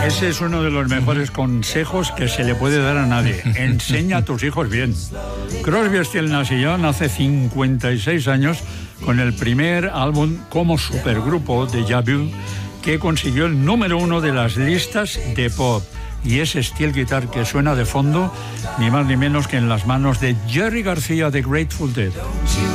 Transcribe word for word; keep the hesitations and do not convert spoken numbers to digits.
Ese es uno de los mejores consejos que se le puede dar a nadie. Enseña a tus hijos bien. Crosby, Stills, Nash y Young hace cincuenta y seis años con el primer álbum como supergrupo de Déjà Vu, que consiguió el número uno de las listas de pop. Y ese steel guitar que suena de fondo, ni más ni menos que en las manos de Jerry García de Grateful Dead.